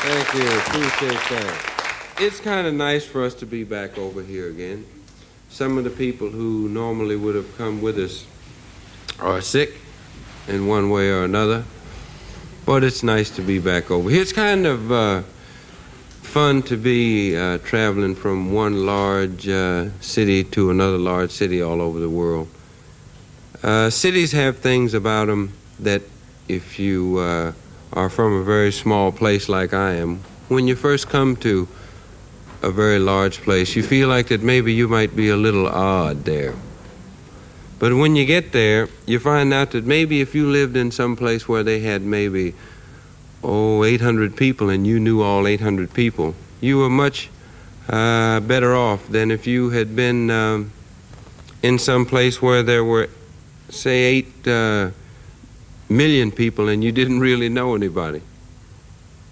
Thank you. Appreciate that. It's kind of nice for us to be back over here again. Some of the people who normally would have come with us are sick in one way or another, but it's nice to be back over here. It's kind of fun to be traveling from one large city to another large city all over the world. Cities have things about them that if you are from a very small place like I am, when you first come to a very large place, you feel like that maybe you might be a little odd there. But when you get there, you find out that maybe if you lived in some place where they had maybe 800 people and you knew all 800 people, you were much better off than if you had been in some place where there were, say, 8 million people and you didn't really know anybody.